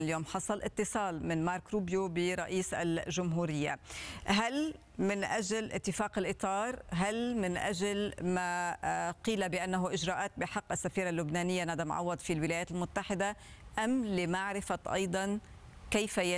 اليوم حصل اتصال من مارك روبيو برئيس الجمهورية. هل من أجل اتفاق الإطار؟ هل من أجل ما قيل بأنه إجراءات بحق السفيرة اللبنانية ندى معوض في الولايات المتحدة؟ أم لمعرفة أيضا كيف